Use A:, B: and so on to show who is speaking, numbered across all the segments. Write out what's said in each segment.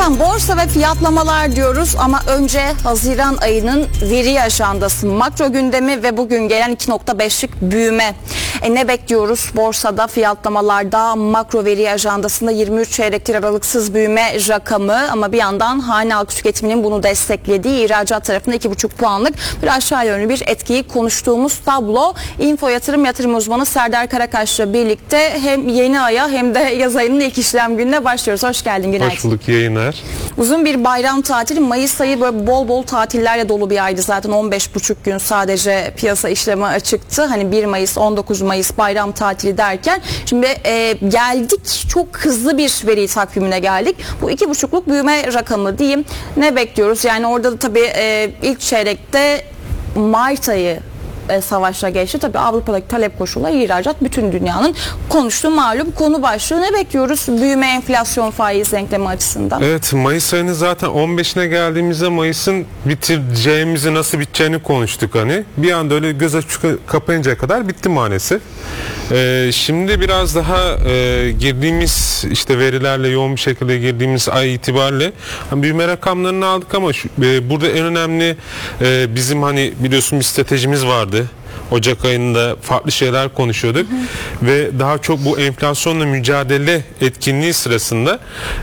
A: Efendim borsa ve fiyatlamalar diyoruz ama önce Haziran ayının veri ajandası, makro gündemi ve bugün gelen 2.5'lik büyüme. Ne bekliyoruz borsada, fiyatlamalarda, makro veri ajandasında 23 çeyrektir aralıksız büyüme rakamı ama bir yandan hane halkı tüketiminin bunu desteklediği ihracat tarafında 2,5 puanlık bir aşağı yönlü bir etkiyi konuştuğumuz tablo. Info yatırım uzmanı Serdar Karakaş'la birlikte hem yeni aya hem de yaz ayının ilk işlem gününe başlıyoruz. Hoş geldin, günaydın.
B: Hoş bulduk, yayınlar.
A: Uzun bir bayram tatili, Mayıs ayı böyle bol bol tatillerle dolu bir aydı zaten. 15,5 gün sadece piyasa işlemi açıktı. Hani 1 Mayıs, 19 Mayıs bayram tatili derken şimdi geldik, çok hızlı bir veri takvimine geldik. Bu 2,5'luk büyüme rakamı diyeyim. Ne bekliyoruz? Yani orada da tabii ilk çeyrekte Mart ayı savaşla geçti. Tabii Avrupa'daki talep koşulları, ihracat bütün dünyanın konuştuğu malum konu başlığı. Ne bekliyoruz büyüme, enflasyon, faiz denklemi açısından?
B: Evet, Mayıs ayının zaten 15'ine geldiğimizde Mayıs'ın bitireceğimizi, nasıl biteceğini konuştuk hani. Bir anda öyle göz açıp kapayıncaya kadar bitti maalesef. Şimdi biraz daha girdiğimiz işte verilerle yoğun bir şekilde girdiğimiz ay itibariyle büyüme rakamlarını aldık ama burada en önemli bizim hani biliyorsun bir stratejimiz vardı. Ocak ayında farklı şeyler konuşuyorduk ve daha çok bu enflasyonla mücadele etkinliği sırasında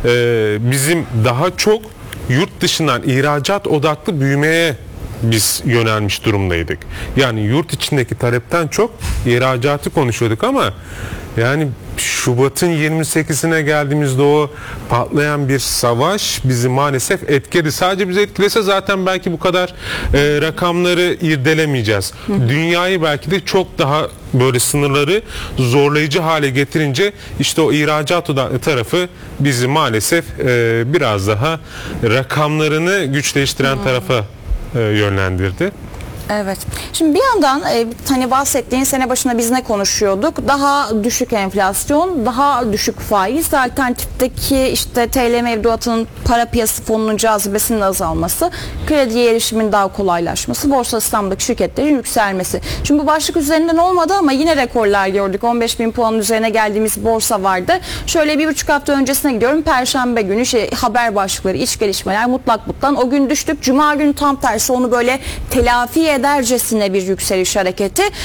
B: bizim daha çok yurt dışından ihracat odaklı büyümeye biz yönelmiş durumdaydık. Yani yurt içindeki talepten çok ihracatı konuşuyorduk ama yani Şubat'ın 28'ine geldiğimizde o patlayan bir savaş bizi maalesef etkiledi. Sadece bizi etkilese zaten belki bu kadar rakamları irdelemeyeceğiz. Dünyayı belki de çok daha böyle sınırları zorlayıcı hale getirince işte o ihracat tarafı bizi maalesef biraz daha rakamlarını güçleştiren tarafa yönlendirdi.
A: Evet. Şimdi bir yandan hani bahsettiğin sene başına biz ne konuşuyorduk? Daha düşük enflasyon, daha düşük faiz, alternatifteki işte TL mevduatının para piyasası fonunun cazibesinin azalması, krediye erişimin daha kolaylaşması, Borsa İstanbul'daki şirketlerin yükselmesi. Şimdi bu başlık üzerinden olmadı ama yine rekorlar gördük. 15.000 puanın üzerine geldiğimiz borsa vardı. Şöyle 1,5 hafta öncesine gidiyorum. Perşembe günü haber başlıkları, iç gelişmeler mutlaklıktan. O gün düştük. Cuma günü tam tersi onu böyle telafi edercesine bir yükseliş hareketi.